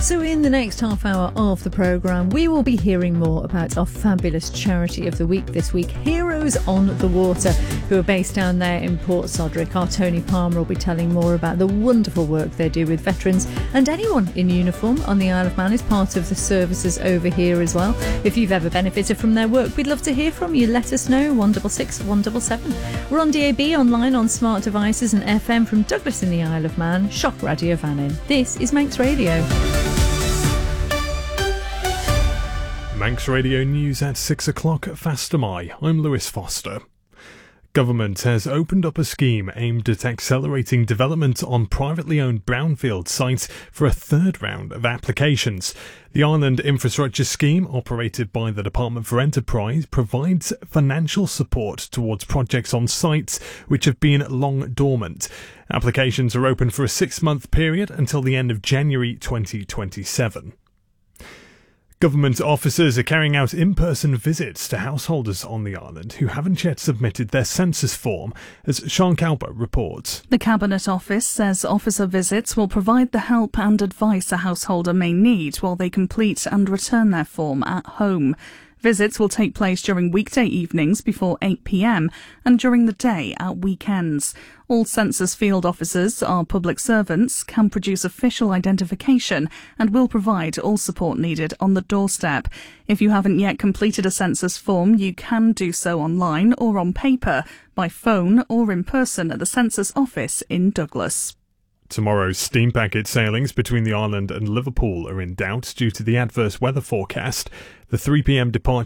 So in the next half hour of the programme, we will be hearing more about our fabulous charity of the week this week, Heroes on the Water, who are based down there in Port Sodrick. Our Tony Palmer will be telling more about the wonderful work they do with veterans, and anyone in uniform on the Isle of Man is part of the services over here as well. If you've ever benefited from their work, we'd love to hear from you. Let us know, 166 177. We're on DAB, online, on smart devices and FM from Douglas in the Isle of Man, Shock Radio Vannin. This is Manx Radio. Manx Radio News at 6 o'clock. Fastamai. I'm Lewis Foster. Government has opened up a scheme aimed at accelerating development on privately owned brownfield sites for a third round of applications. The Island Infrastructure Scheme, operated by the Department for Enterprise, provides financial support towards projects on sites which have been long dormant. Applications are open for a 6-month period until the end of January 2027. Government officers are carrying out in-person visits to householders on the island who haven't yet submitted their census form, as Sean Calper reports. The Cabinet Office says officer visits will provide the help and advice a householder may need while they complete and return their form at home. Visits will take place during weekday evenings before 8 p.m. and during the day at weekends. All census field officers are public servants, can produce official identification and will provide all support needed on the doorstep. If you haven't yet completed a census form, you can do so online or on paper, by phone or in person at the census office in Douglas. Tomorrow's steam packet sailings between the island and Liverpool are in doubt due to the adverse weather forecast. The 3 p.m. departure